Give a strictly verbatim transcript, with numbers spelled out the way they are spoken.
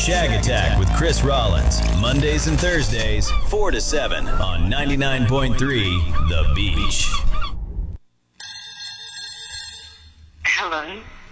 Shag Attack with Chris Rollins, Mondays and Thursdays, four to seven on ninety-nine point three The Beach. Hello?